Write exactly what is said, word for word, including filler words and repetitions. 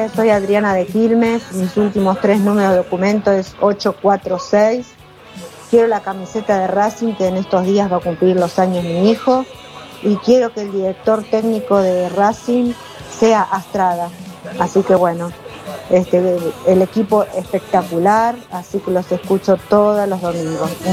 noches, soy Adriana de Quilmes, mis últimos tres números de documento es ocho cuatro seis. Quiero la camiseta de Racing, que en estos días va a cumplir los años mi hijo, y quiero que el director técnico de Racing sea Astrada. Así que bueno, este, el equipo espectacular, así que los escucho todos los domingos.